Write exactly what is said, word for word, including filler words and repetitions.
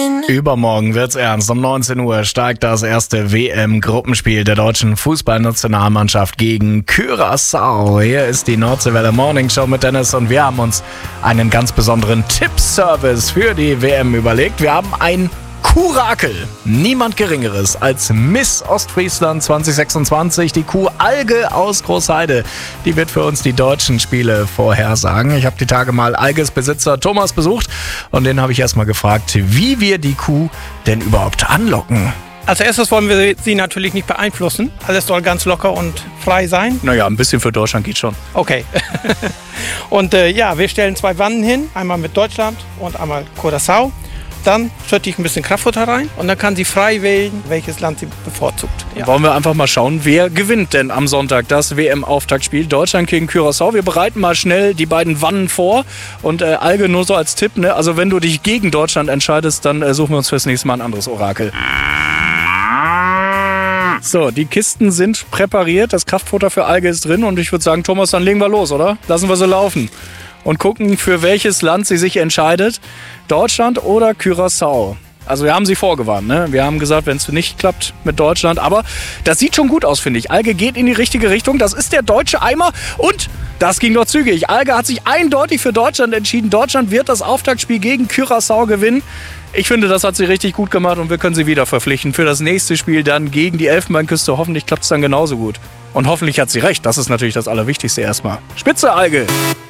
Übermorgen wird's ernst. Um neunzehn Uhr steigt das erste W M-Gruppenspiel der deutschen Fußballnationalmannschaft gegen Curaçao. Hier ist die Nordseewelle Morning Show mit Dennis und wir haben uns einen ganz besonderen Tippservice für die W M überlegt. Wir haben ein Kurakel. Niemand Geringeres als Miss Ostfriesland zwanzig sechsundzwanzig, die Kuh Alge aus Großheide. Die wird für uns die deutschen Spiele vorhersagen. Ich habe die Tage mal Alges Besitzer Thomas besucht und den habe ich erstmal gefragt, wie wir die Kuh denn überhaupt anlocken. Als erstes wollen wir sie natürlich nicht beeinflussen. Alles soll ganz locker und frei sein. Naja, ein bisschen für Deutschland geht schon. Okay. Und äh, ja, wir stellen zwei Wannen hin. Einmal mit Deutschland und einmal Curaçao. Dann schütte ich ein bisschen Kraftfutter rein und dann kann sie frei wählen, welches Land sie bevorzugt. Ja. Wollen wir einfach mal schauen, wer gewinnt denn am Sonntag das W M-Auftaktspiel Deutschland gegen Curaçao. Wir bereiten mal schnell die beiden Wannen vor und äh, Alge nur so als Tipp, ne? Also wenn du dich gegen Deutschland entscheidest, dann äh, suchen wir uns fürs nächste Mal ein anderes Orakel. So, die Kisten sind präpariert, das Kraftfutter für Alge ist drin und ich würde sagen, Thomas, dann legen wir los, oder? Lassen wir sie laufen. Und gucken, für welches Land sie sich entscheidet. Deutschland oder Curaçao. Also wir haben sie vorgewarnt, ne? Wir haben gesagt, wenn es nicht klappt mit Deutschland. Aber das sieht schon gut aus, finde ich. Alge geht in die richtige Richtung. Das ist der deutsche Eimer. Und das ging doch zügig. Alge hat sich eindeutig für Deutschland entschieden. Deutschland wird das Auftaktspiel gegen Curaçao gewinnen. Ich finde, das hat sie richtig gut gemacht und wir können sie wieder verpflichten für das nächste Spiel dann gegen die Elfenbeinküste. Hoffentlich klappt es dann genauso gut. Und hoffentlich hat sie recht. Das ist natürlich das Allerwichtigste erstmal. Spitze, Alge!